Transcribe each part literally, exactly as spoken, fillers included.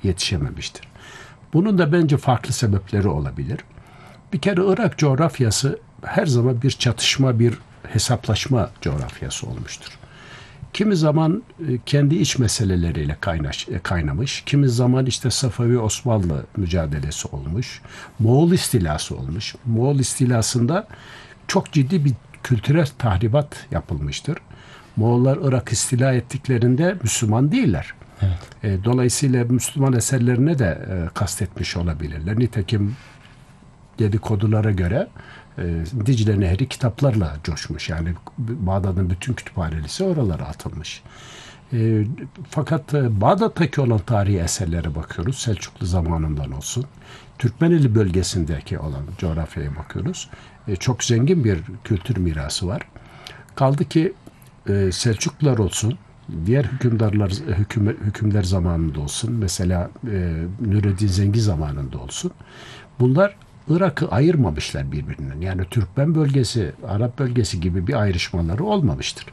yetişememiştir. Bunun da bence farklı sebepleri olabilir. Bir kere Irak coğrafyası her zaman bir çatışma, bir hesaplaşma coğrafyası olmuştur. Kimi zaman kendi iç meseleleriyle kaynaş, kaynamış, kimi zaman işte Safavi-Osmanlı mücadelesi olmuş, Moğol istilası olmuş. Moğol istilasında çok ciddi bir kültürel tahribat yapılmıştır. Moğollar Irak istila ettiklerinde Müslüman değiller. Evet. Dolayısıyla Müslüman eserlerine de kastetmiş olabilirler. Nitekim dedikodulara göre Dicle Nehri kitaplarla coşmuş. Yani Bağdat'ın bütün kütüphanesi oralara atılmış. E, fakat Bağdat'taki olan tarihi eserlere bakıyoruz. Selçuklu zamanından olsun. Türkmeneli bölgesindeki olan coğrafyaya bakıyoruz. E, çok zengin bir kültür mirası var. Kaldı ki e, Selçuklular olsun, diğer hükümdarlar hüküm, hükümler zamanında olsun, mesela e, Nureddin Zengi zamanında olsun. Bunlar Irak'ı ayırmamışlar birbirinden. Yani Türkmen bölgesi, Arap bölgesi gibi bir ayrışmaları olmamıştır.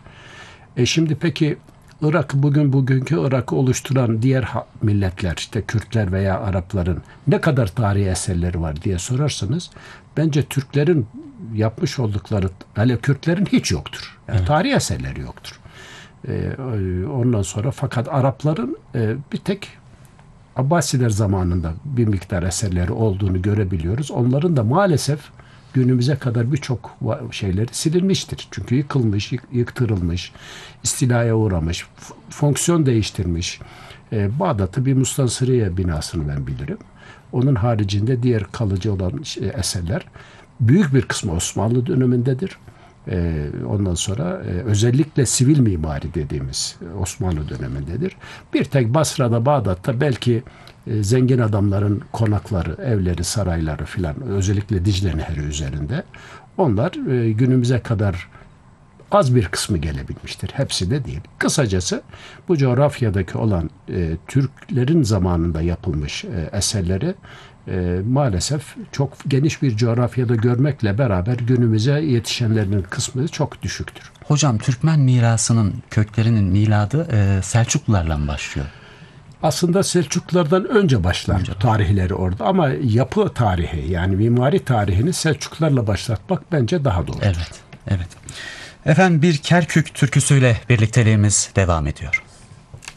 E şimdi peki Irak'ı bugün bugünkü Irak'ı oluşturan diğer milletler, işte Kürtler veya Arapların ne kadar tarihi eserleri var diye sorarsanız bence Türklerin yapmış oldukları, hele Kürtlerin hiç yoktur. Yani evet. Tarihi eserleri yoktur. E, ondan sonra fakat Arapların e, bir tek Abbasiler zamanında bir miktar eserleri olduğunu görebiliyoruz. Onların da maalesef günümüze kadar birçok şeyleri silinmiştir. Çünkü yıkılmış, yıktırılmış, istilaya uğramış, fonksiyon değiştirmiş. Ee, Bağdat'ı bir Mustansiriye binasını ben bilirim. Onun haricinde diğer kalıcı olan eserler büyük bir kısmı Osmanlı dönemindedir. Ee, ondan sonra e, özellikle sivil mimari dediğimiz Osmanlı dönemindedir. Bir tek Basra'da, Bağdat'ta belki e, zengin adamların konakları, evleri, sarayları filan, özellikle Dicle Nehri üzerinde. Onlar e, günümüze kadar az bir kısmı gelebilmiştir. Hepsi de değil. Kısacası bu coğrafyadaki olan e, Türklerin zamanında yapılmış e, eserleri e, maalesef çok geniş bir coğrafyada görmekle beraber günümüze yetişenlerin kısmı çok düşüktür. Hocam, Türkmen mirasının köklerinin miladı e, Selçuklularla başlıyor. Aslında Selçuklulardan önce başlar önce. tarihleri orada ama yapı tarihi, yani mimari tarihini Selçuklularla başlatmak bence daha doğrudur. Evet, evet. Efendim, bir Kerkük türküsüyle birlikteliğimiz devam ediyor.